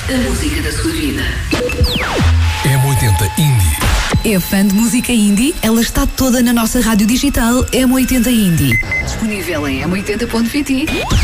A música da sua vida. M80 Indie. É fã de música indie? Ela está toda na nossa rádio digital M80 Indie. Disponível em m80.pt.